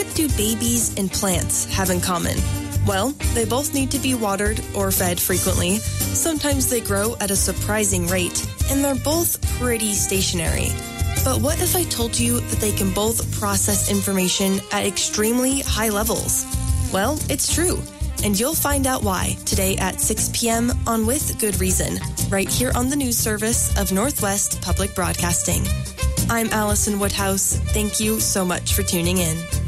what do babies and plants have in common? Well, they both need to be watered or fed frequently. Sometimes they grow at a surprising rate, and they're both pretty stationary. But what if I told you that they can both process information at extremely high levels? Well, it's true, and you'll find out why today at 6 p.m. on With Good Reason, right here on the news service of Northwest Public Broadcasting. I'm Allison Woodhouse. Thank you so much for tuning in.